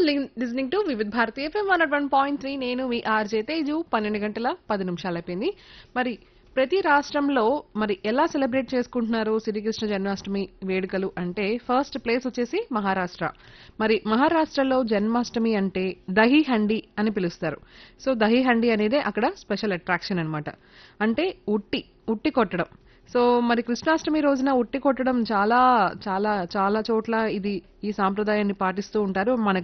Listening to Vividh Bharati FM 101.3. నేను మీ RJ Teju. 12 గంటల 10 నిమిషాలు అయిపోయింది. మరి ప్రతి రాష్ట్రంలో మరి ఎలా సెలబ్రేట్ చేసుకుంటున్నారు శ్రీకృష్ణ జన్మాష్టమి వేడుకలు అంటే ఫస్ట్ ప్లేస్ వచ్చేసి మహారాష్ట్ర. మరి మహారాష్ట్రలో జన్మాష్టమి అంటే దహీ హండి అని పిలుస్తారు. సో దహీ హండి అనేది అక్కడ స్పెషల్ అట్రాక్షన్ అన్నమాట. అంటే ఉట్టి ఉట్టి కొట్టడం. సో మరి కృష్ణాష్టమి రోజున ఉట్టి కొట్టడం చాలా చాలా చాలా చోట్ల ఇది ఈ సాంప్రదాయాన్ని పాటిస్తూ ఉంటారు. మన